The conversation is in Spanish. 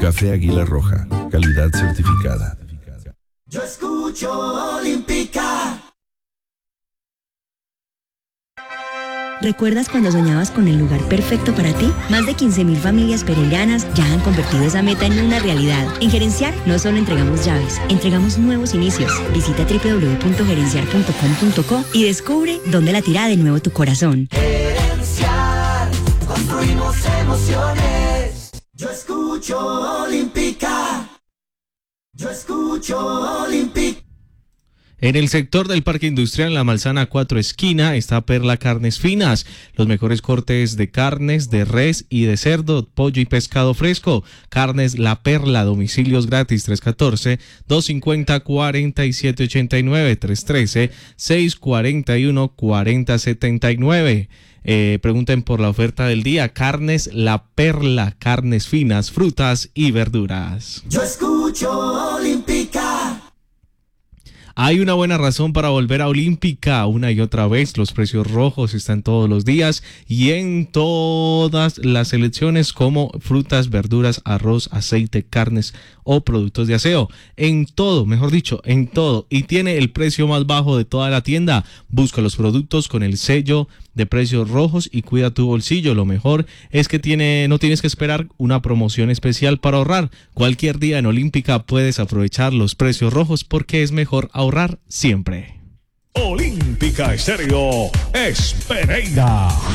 Café Águila Roja, calidad certificada. Yo escucho Olímpica. ¿Recuerdas cuando soñabas con el lugar perfecto para ti? Más de 15.000 familias perelianas ya han convertido esa meta en una realidad. En Gerenciar no solo entregamos llaves, entregamos nuevos inicios. Visita www.gerenciar.com.co y descubre dónde latirá de nuevo tu corazón. Gerenciar, construimos emociones. Yo escucho Olímpica. Yo escucho Olímpica. En el sector del Parque Industrial en la Malsana 4 esquina está Perla Carnes Finas, los mejores cortes de carnes, de res y de cerdo, pollo y pescado fresco. Carnes La Perla, domicilios gratis 314-250-4789, 313-641-4079. Pregunten por la oferta del día. Carnes La Perla, carnes finas, frutas y verduras. Yo escucho Olímpica. Hay una buena razón para volver a Olímpica una y otra vez. Los precios rojos están todos los días y en todas las selecciones como frutas, verduras, arroz, aceite, carnes o productos de aseo. En todo, mejor dicho, en todo. Y tiene el precio más bajo de toda la tienda. Busca los productos con el sello de precios rojos y cuida tu bolsillo. Lo mejor es que no tienes que esperar una promoción especial para ahorrar. Cualquier día en Olímpica puedes aprovechar los precios rojos porque es mejor ahorrar siempre. Olímpica Estéreo es Pereira.